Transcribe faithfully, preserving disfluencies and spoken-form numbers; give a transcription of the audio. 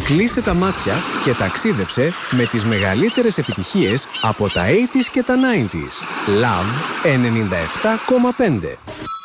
Κλείσε τα μάτια και ταξίδεψε με τις μεγαλύτερες επιτυχίες από τα ογδόντα και τα ενενήντα. Love ενενήντα επτά κόμμα πέντε.